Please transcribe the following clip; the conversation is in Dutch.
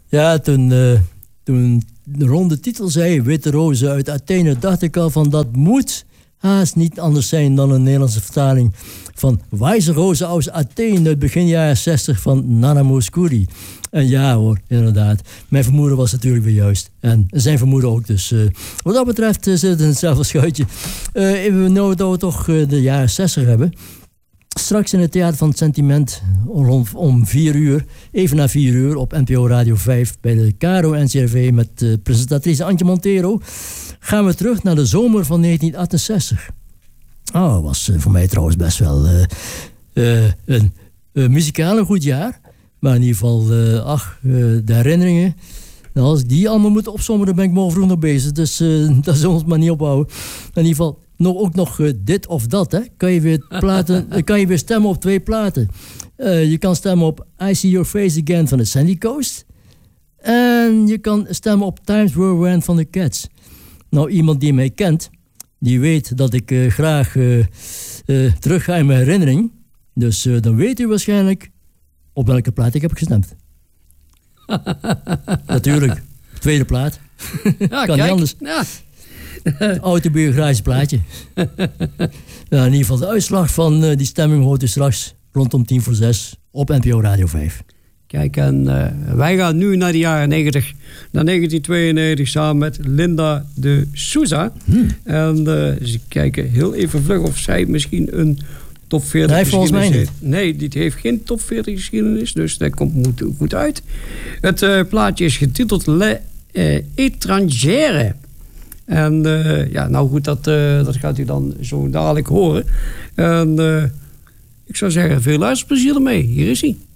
Ja, toen rond de titel zei Witte Rozen uit Athene, dacht ik al van dat moet haast niet anders zijn dan een Nederlandse vertaling van Wijze Rozen aus Athene uit begin jaren 60 van Nana Mouskouri. En ja hoor, inderdaad. Mijn vermoeden was natuurlijk weer juist. En zijn vermoeden ook. Dus wat dat betreft zit het in hetzelfde schuitje. Even nou dat we toch de jaren 60 hebben. Straks in het Theater van het Sentiment om 4 uur, even na 4 uur op NPO Radio 5 bij de KRO-NCRV met presentatrice Antje Montero gaan we terug naar de zomer van 1968. Dat was voor mij trouwens best wel een muzikaal een goed jaar. Maar in ieder geval, de herinneringen. Nou, als ik die allemaal moet opzommen, dan ben ik morgen vroeg nog bezig. Dus daar zullen we ons maar niet ophouden. In ieder geval, ook nog dit of dat. Hè. Kan je weer stemmen op 2 platen. Je kan stemmen op I See Your Face Again van de Sandy Coast. En je kan stemmen op Times Were When van de Cats. Nou, iemand die mij kent, die weet dat ik graag terug ga in mijn herinnering. Dus dan weet u waarschijnlijk op welke plaat ik heb gestemd. Natuurlijk, tweede plaat. Ja, kan niet anders. Ja. Autobiografische plaatje. Ja, in ieder geval de uitslag van die stemming hoort u straks rondom 5:50 op NPO Radio 5. Kijk, en wij gaan nu naar de jaren 90, naar 1992, samen met Linda de Souza. En ze kijken heel even vlug of zij misschien een top 40 nee, volgens mij niet. Nee, dit heeft geen top 40 geschiedenis, dus dat komt goed uit. Het plaatje is getiteld Le Étrangère. En nou goed, dat gaat u dan zo dadelijk horen. En ik zou zeggen, veel luisterplezier ermee. Hier is hij.